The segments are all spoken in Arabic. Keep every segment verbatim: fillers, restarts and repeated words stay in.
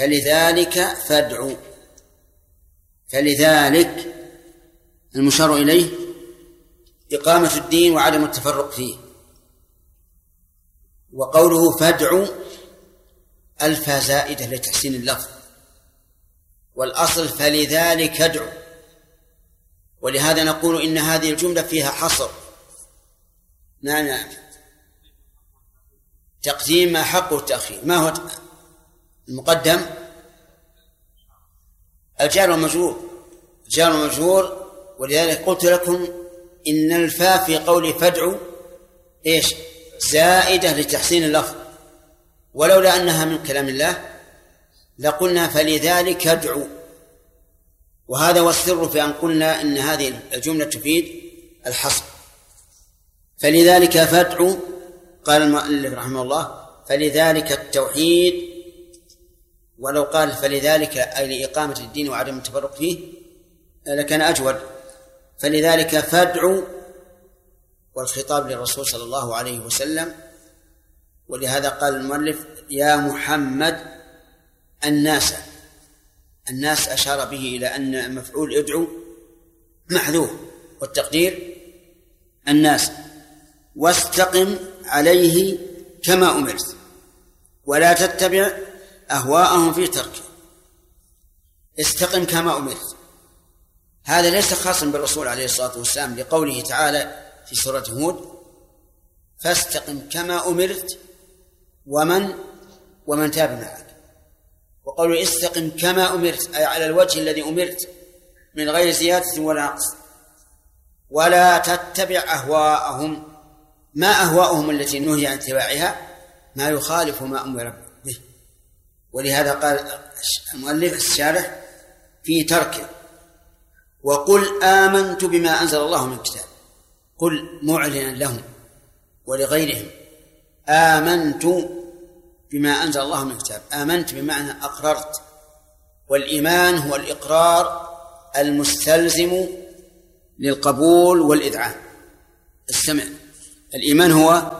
فلذلك فادعوا. فلذلك المشار إليه إقامة الدين وعدم التفرق فيه. وقوله فادعوا ألفا زائدة لتحسين اللفظ، والأصل فلذلك ادعوا. ولهذا نقول إن هذه الجملة فيها حصر. نعم نعم تقديم ما حقه التأخير. ما هو المقدم؟ الجار والمجرور. الجار والمجرور. ولذلك قلت لكم إن الفاء في قول فادعوا إيش؟ زائدة لتحسين اللفظ، ولولا أنها من كلام الله لقلنا فلذلك ادعوا. وهذا هو السر في أن قلنا إن هذه الجملة تفيد الحصر. فلذلك فادعوا. قال المؤلف رحمه الله فلذلك التوحيد، ولو قال فلذلك أي لإقامة الدين وعدم التفرق فيه لكان أجود. فلذلك فادعوا، والخطاب للرسول صلى الله عليه وسلم. ولهذا قال المؤلف يا محمد الناس. الناس أشار به إلى أن مفعول ادعو محذوف، والتقدير الناس. واستقم عليه كما أمرت ولا تتبع أهواءهم في تركه. استقم كما أمرت، هذا ليس خاصا بالرسول عليه الصلاة والسلام، لقوله تعالى في سورة هود فاستقم كما أمرت ومن ومن تاب معك. وقالوا استقم كما أمرت أي على الوجه الذي أمرت من غير زيادة ولا نقص. ولا تتبع أهواءهم. ما أهواءهم التي نهي عن اتباعها؟ ما يخالف ما أمر به. ولهذا قال المؤلف الشارح في تركه وقل آمنت بما أنزل الله من كتاب. قل معلنا لهم ولغيرهم آمنت بما أنزل الله من كتاب. آمنت بمعنى أقررت، والإيمان هو الإقرار المستلزم للقبول والإذعان. السمع. الإيمان هو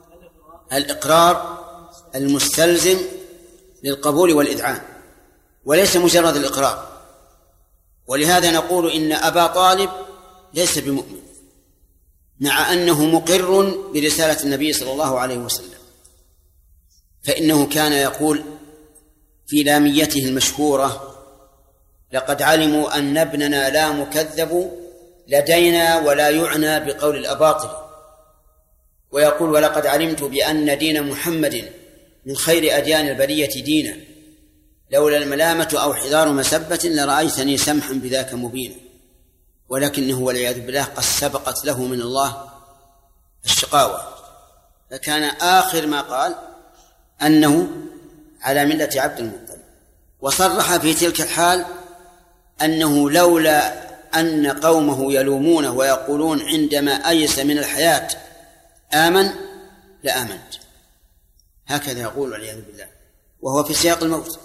الإقرار المستلزم للقبول والإذعان، وليس مجرد الإقرار. ولهذا نقول إن أبا طالب ليس بمؤمن مع أنه مقر برسالة النبي صلى الله عليه وسلم، فإنه كان يقول في لاميته المشهورة لقد علموا أن ابننا لا مكذب لدينا ولا يعنى بقول الأباطل. ويقول ولقد علمت بأن دين محمد من خير أديان البرية دينا لولا الملامة أو حذار مسبة لرأيتني سمحا بذاك مبينا. ولكنه والعياذ بالله قد سبقت له من الله الشقاوة، فكان آخر ما قال أنه على ملة عبد المطلب. وصرح في تلك الحال أنه لولا أن قومه يلومونه ويقولون عندما أيس من الحياة آمن لآمنت، هكذا يقول والعياذ بالله وهو في سياق الموت.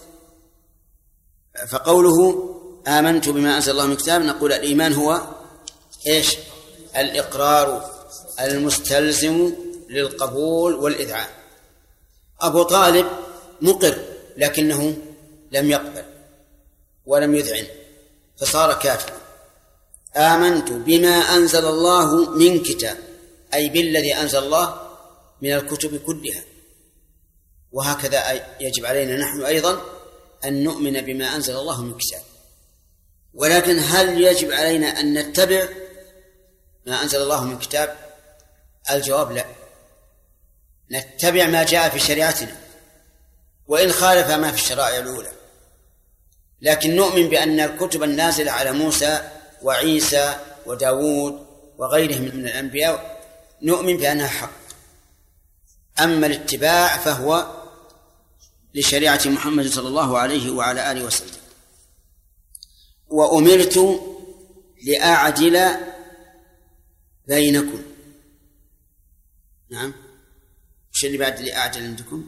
فقوله آمنت بما أنزل الله من كتاب، نقول الإيمان هو إيش؟ الإقرار المستلزم للقبول والإذعان. أبو طالب مقر لكنه لم يقبل ولم يذعن فصار كافرا. آمنت بما أنزل الله من كتاب أي بالذي أنزل الله من الكتب كلها. وهكذا يجب علينا نحن أيضا أن نؤمن بما أنزل الله من كتاب. ولكن هل يجب علينا أن نتبع ما أنزل الله من كتاب؟ الجواب لا، نتبع ما جاء في شريعتنا وإن خالف ما في الشرائع الأولى، لكن نؤمن بأن الكتب النازلة على موسى وعيسى وداود وغيرهم من الأنبياء نؤمن بأنها حق. أما الاتباع فهو لشريعة محمد صلى الله عليه وعلى آله وسلم. وأمرت لأعدل بينكم. نعم، وش اللي بعد لأعدل عندكم؟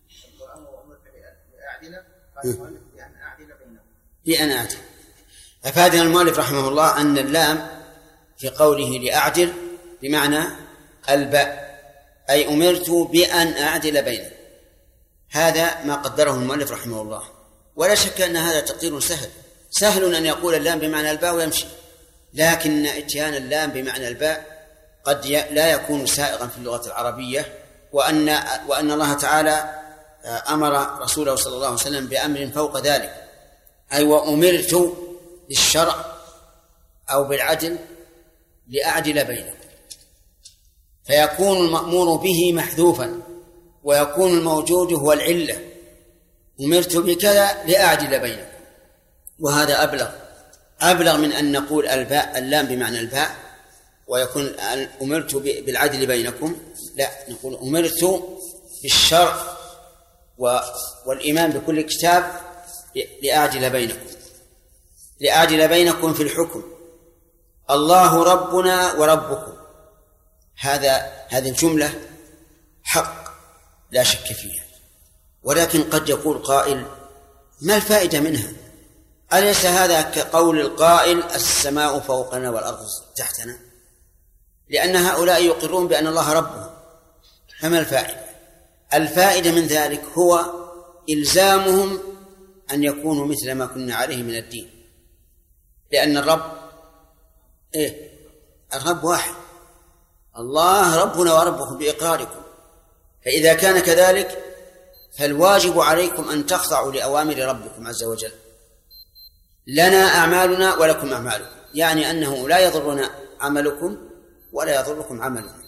لأن أعدل. أفادنا المؤلف رحمه الله أن اللام في قوله لأعدل بمعنى الباء، أي أمرت بأن أعدل بينكم. هذا ما قدره المؤلف رحمه الله. ولا شك أن هذا تقدير سهل، سهل أن يقول اللام بمعنى الباء ويمشي، لكن اتيان اللام بمعنى الباء قد لا يكون سائغا في اللغة العربية، وأن وأن الله تعالى أمر رسوله صلى الله عليه وسلم بأمر فوق ذلك، أي وأمرت بالشرع أو بالعدل لأعدل بينكم، فيكون المأمور به محذوفا ويكون الموجود هو العلة، أمرت بكذا لأعدل بينكم، وهذا أبلغ أبلغ من أن نقول الباء اللام بمعنى الباء ويكون أمرت بالعدل بينكم، لا، نقول أمرت بالشرع والإيمان بكل كتاب لأعدل بينكم لأعدل بينكم في الحكم، الله ربنا وربكم، هذا هذه الجملة حق لا شك فيها، ولكن قد يقول قائل ما الفائدة منها؟ أليس هذا كقول القائل السماء فوقنا والأرض تحتنا؟ لأن هؤلاء يقرون بأن الله ربهم، فما الفائدة؟ الفائدة من ذلك هو إلزامهم أن يكونوا مثل ما كنا عليه من الدين، لأن الرب إيه؟ الرب واحد، الله ربنا وربكم بإقراركم، فإذا كان كذلك فالواجب عليكم أن تخضعوا لأوامر ربكم عز وجل، لنا أعمالنا ولكم أعمالكم، يعني أنه لا يضرنا عملكم ولا يضركم عملنا،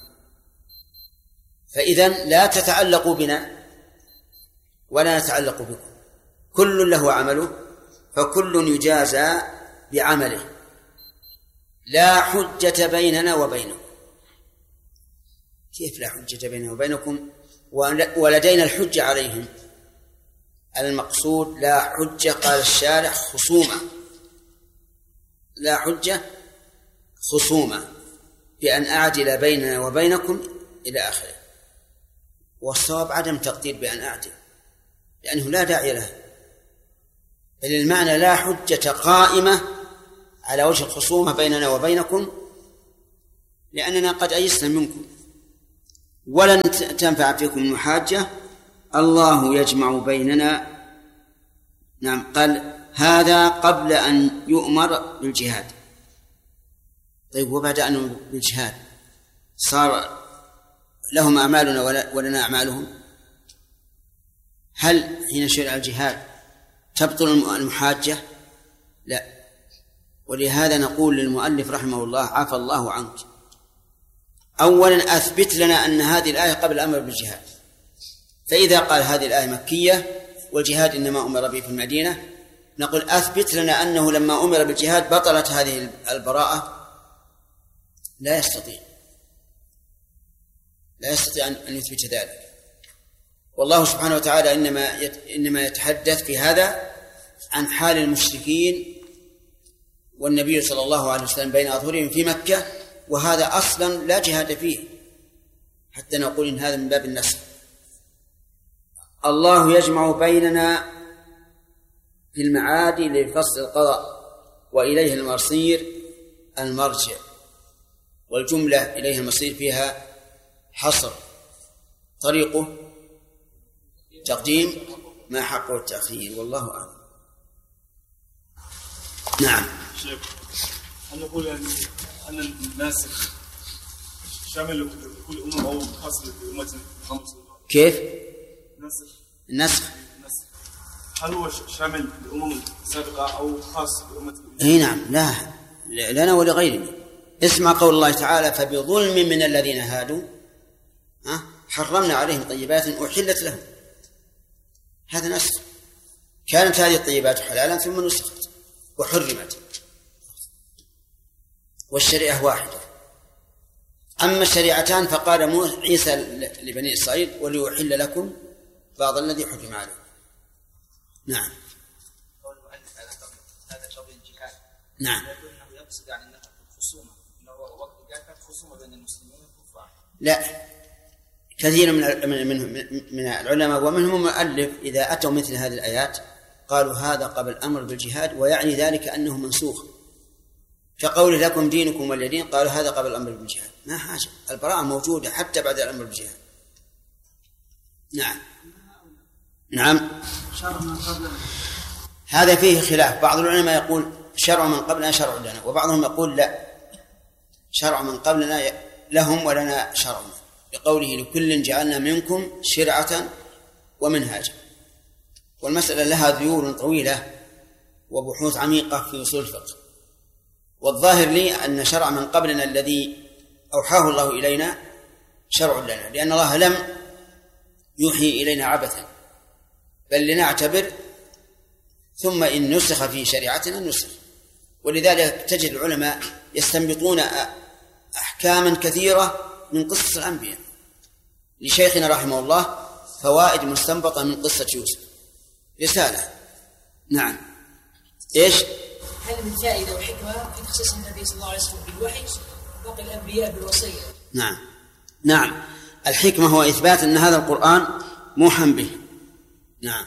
فإذن لا تتعلقوا بنا ولا نتعلق بكم، كل له عمله فكل يجازى بعمله، لا حجة بيننا وبينكم. كيف لا حجة بيننا وبينكم ولدينا الحجة عليهم؟ المقصود لا حجة، قال الشارع خصومة، لا حجة خصومة بأن أعدل بيننا وبينكم إلى آخره، والصواب عدم تقدير بأن أعدل، لأنه لا داعي له، بل المعنى لا حجة قائمة على وجه الخصومة بيننا وبينكم، لأننا قد أيسنا منكم ولن تنفع فيكم المحاجة، الله يجمع بيننا. نعم، قال هذا قبل أن يؤمر بالجهاد. طيب وبعد أن يؤمر بالجهاد صار لهم أعمالنا ولنا أعمالهم؟ هل حين شرع الجهاد تبطل المحاجة؟ لا، ولهذا نقول للمؤلف رحمه الله عفى الله عنك، أولا أثبت لنا أن هذه الآية قبل الأمر بالجهاد، فإذا قال هذه الآية مكية والجهاد إنما أمر به في المدينة، نقول أثبت لنا أنه لما أمر بالجهاد بطلت هذه البراءة. لا يستطيع لا يستطيع أن يثبت ذلك، والله سبحانه وتعالى إنما إنما يتحدث في هذا عن حال المشركين والنبي صلى الله عليه وسلم بين أظهرهم في مكة، وهذا أصلا لا جهاد فيه، حتى نقول إن هذا من باب النسخ. الله يجمع بيننا في المعاد لفصل القضاء وإليه المصير المرجع، والجملة إليه المصير فيها حصر، طريقه تقديم ما حقه التأخير، والله أعلم. نعم. شيخ، هل نقول يعني أن الناسخ شامل كل أمة أو خاص بأمة محمد صلى الله عليه وسلم؟ كيف؟ النسخ النسخ النسخ هل هو شامل للأمم السابقة أو خاص بأمة؟ اي نعم، لا لنا ولغيرنا. اسمع قول الله تعالى فبظلم من الذين هادوا حرمنا عليهم طيبات أحلت لهم، هذا نسخ، كانت هذه الطيبات حلالا ثم نسخت وحرمت، والشريعة واحدة. أما الشريعتان فقال عيسى لبني إسرائيل وليحل لكم بعض الذي حرم عليكم. نعم. قول المؤلف هذا قبل الجهاد. نعم. يقول انه يقصد يعني انها الخصومه، انه وقت الجهاد كانت خصومه بين المسلمين والكفار. لا، كثير من من من العلماء ومنهم المؤلف إذا أتوا مثل هذه الآيات قالوا هذا قبل الأمر بالجهاد، ويعني ذلك أنه منسوخ، كقوله لكم دينكم ولي دين، قالوا هذا قبل الأمر بالجهاد، ما حاجة، البراءة موجودة حتى بعد الأمر بالجهاد. نعم. نعم. شرع من قبل هذا فيه خلاف. بعض العلماء يقول شرع من قبلنا شرع لنا، وبعضهم يقول لا، شرع من قبلنا لهم ولنا شرعنا، لقوله لكل جعلنا منكم شرعة ومنهاجا. والمسألة لها ذيول طويلة وبحوث عميقة في أصول الفقه، والظاهر لي أن شرع من قبلنا الذي أوحاه الله إلينا شرع لنا، لأن الله لم يوحي إلينا عبثا، بل لنعتبر، ثم إن نسخ في شريعتنا نسخ. ولذلك تجد العلماء يستنبطون أحكاما كثيرة من قصص الأنبياء. لشيخنا رحمه الله فوائد مستنبطة من قصة يوسف، رسالة. نعم. إيش؟ هل من فائدة وحكمة في تخصيص النبي صلى الله عليه وسلم بالوحي باقي الأنبياء بالوصية؟ نعم نعم الحكمة هو إثبات أن هذا القرآن موحى به. نعم.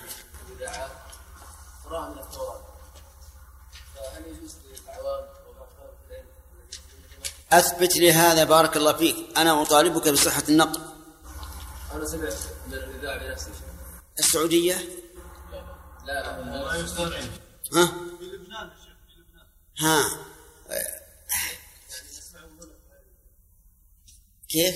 أثبت لي هذا بارك الله فيك، أنا أطالبك بصحة النقل. أنا سمعت من الإذاعة بنفسي. السعودية؟ لا لا ما يستطيع. ها؟ في لبنان. ها كيف؟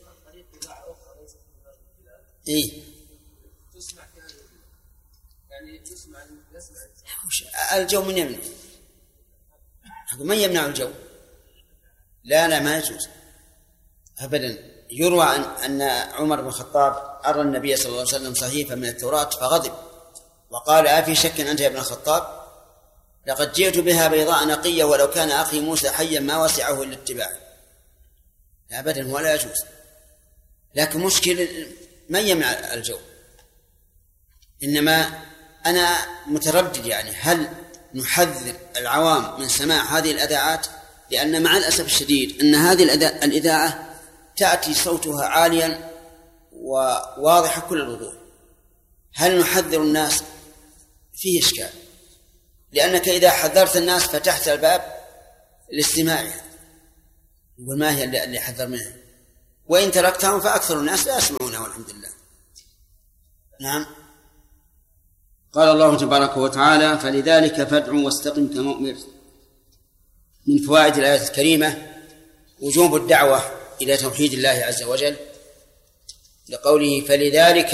إيه؟ تسمع يعني تسمع يسمع الجو من يمنع؟ من يمنع الجو؟ لا لا ما يجوز أبدا. يروى أن أن عمر بن الخطاب أرى النبي صلى الله عليه وسلم صحيفة من التوراة فغضب وقال: أفي شك أنت يا ابن الخطاب؟ لقد جئت بها بيضاء نقية ولو كان أخي موسى حيا ما وسعه إلا اتباعه. أبدا ولا يجوز. لكن مشكلة من يمنع الجو؟ إنما أنا متردد، يعني هل نحذر العوام من سماع هذه الأذاعات؟ لأن مع الأسف الشديد أن هذه الإذاعة تأتي صوتها عاليا وواضح كل الوضوح. هل نحذر الناس؟ فيه إشكال، لأنك إذا حذرت الناس فتحت الباب لاستماعها، وما هي اللي حذر منها؟ وإن تركتهم فأكثر الناس لا يسمعونها والحمد لله. نعم. قال الله تبارك وتعالى: فلذلك فادع واستقم كما أمرت. من فوائد الآية الكريمة وجوب الدعوة إلى توحيد الله عز وجل، لقوله: فلذلك